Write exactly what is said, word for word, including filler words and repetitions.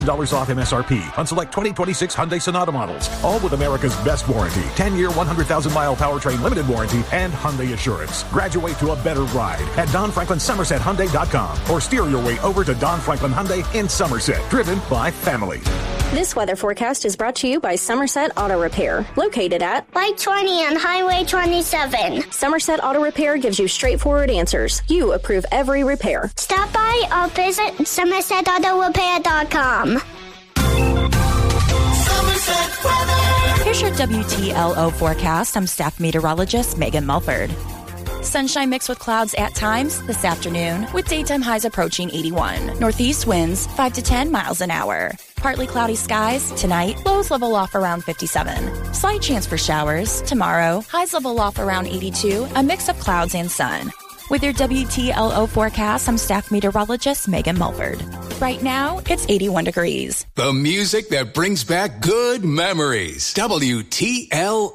dollars off M S R P on select twenty twenty-six Hyundai Sonata models. All with America's best warranty. ten-year, one hundred thousand mile powertrain limited warranty and Hyundai Assurance. Graduate to a better ride at Don Franklin Somerset Hyundai dot com or steer your way over to Don Franklin Hyundai in Somerset. Driven by family. This weather forecast is brought to you by Somerset Auto Repair, located at Light twenty on Highway twenty-seven. Somerset Auto Repair gives you straightforward answers. You approve every repair. Stop by or visit Somerset Auto Repair dot com. Somerset weather. Here's your W T L O forecast. I'm staff meteorologist Megan Mulford. Sunshine mixed with clouds at times this afternoon, with daytime highs approaching eighty-one. Northeast winds five to ten miles an hour. Partly cloudy skies tonight, lows level off around fifty-seven. Slight chance for showers tomorrow, highs level off around eighty-two, a mix of clouds and sun. With your W T L O forecast, I'm staff meteorologist Megan Mulford. Right now, it's eighty-one degrees. The music that brings back good memories. W T L